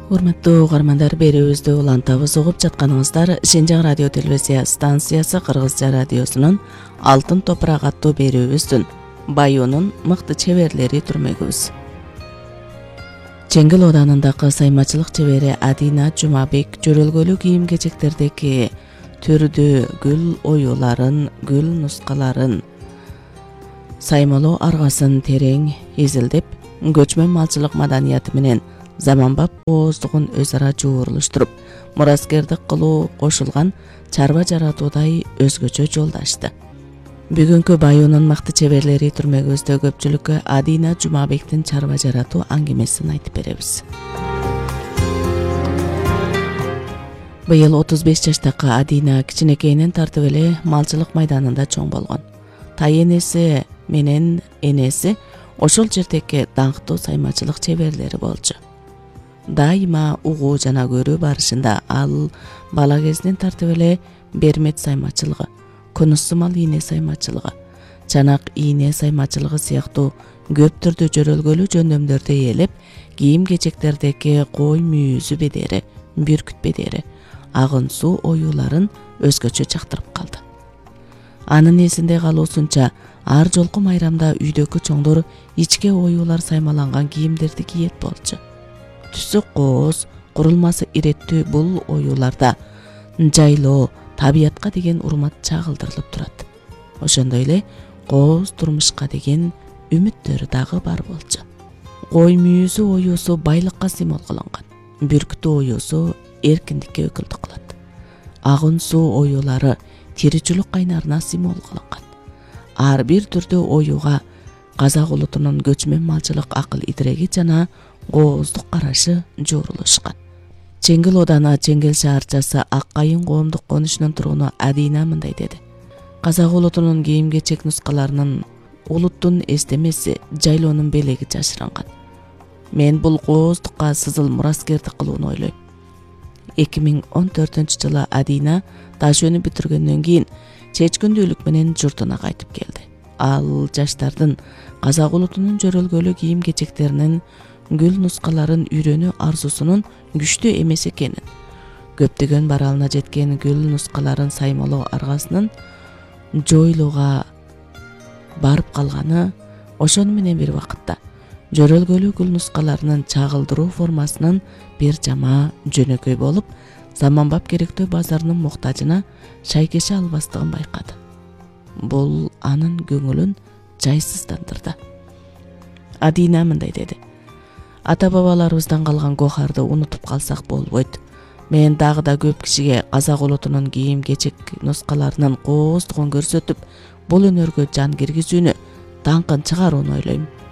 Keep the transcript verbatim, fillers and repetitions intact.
Урматтуу угармандар, берүүбүздү улантабыз угуп жатканыңыздар Шенжаң радио телевизия станциясы Кыргызча радиосунун Алтын топурак аттуу берүүбүздүн Баюунун мыкты чеберлери түрмөгүбүз. Чеңгил оданындагы саймачылык чебери Адина Жумабек жөрөлгөлүү кийим-кечектердеги түрдүү гүл оюуларын, гүл нускаларын, саймалоо аргасын терең изилдеп, көчмөн малчылык маданияты менен заманбап ооздугун өз ара жуурулуштуруп, мураскердик кылуу кошулган чарба жаратуудай өзгөчө жолдашты. Бүгүнкү Баюунун мыкты чеберлери түрмөгүбүздө көпчүлүккө Адина Жумабектин чарба жаратуу аңгемесин айтып беребиз. Быйыл отуз беш жаштагы Адина кичинекейинен тартып эле малчылык майданында чоң болгон. Тай энеси менен энеси ошол жердеги даңктуу саймачылык чеберлери болчу. Дайыма угуу жана көрүү барышында ал бала кезинен тартып эле бермет саймачылыгы, конус сымал ийне саймачылыгы, чанак ийне саймачылыгы сыяктуу көп түрдүү жөрөлгөлүү жөндөмдөрдү ээлеп, кийим-кечектердеги кой мүйүзү бедери, бүркүт бедери, агын суу оюуларын өзгөчө жактырып калды. Анын эсинде калуусунча ар жолку майрамда үйдөгү чоңдор ичке оюулар саймаланган кийимдерди кийет болчу. Түсү кооз, курулмасы иреттүү бул оюуларда жайлоо, табиятка деген урмат чагылдырылып турат. Ошондой эле кооз турмушка деген үмүттөрү дагы бар болчу. Кой мүйүзү оюусу байлыкка символ кылынган. Бүркүтү оюусу эркиндикке өкүлдүк кылат. Агын суу оюулары тиричүлүк кайнарына символ кылынган. Ар бир түрдүү оюуга казак улутунун көчмөн малчылык акыл идиреги жана кооздук карашы жуурулушкан. Чеңгил ооданы Чеңгил шаарчасы Ак Кайын коомдук конушунун тургуну Адина мындай деди. Казак улутунун кийим-кечек нускаларынын улуттун эстемеси, жайлоонун белеги жашырынган. Мен бул кооздукка сызыл мураскердик кылууну ойлойм. эки миң он төртүнчү жылы Адина таш өнү бүтүргөндөн кийин чечкүндүүлүк менен журтуна кайтып келди. Ал жаштардын казак улутунун жөрөлгөлүү кийим-кечектеринин гүл нускаларын үйрөнүү арзусунун күчтүү эмес экенин, көптөгөн баралына жеткен гүл нускаларын саймалоо аргасынын жойлууга барып калганы, ошону менен бир убакытта жөрөлгөлүү гүл нускаларынын чагылдыруу формасынын бир жама жөнөкөй болуп, заманбап керектөө базарынын муктажына шайкеше албастыгын байкады. Бул анын көңүлүн жайсыздандырды. Адина мындай деди. Ата-бабаларыбыздан калган гохарды унутуп калсак болбойт. Мен дагы да көп кишиге казак улутунун кийим-кечек нускаларынын кооздугун көрсөтүп, бул өнөргө жан киргизүүнү, даңкын чыгарууну ойлойм.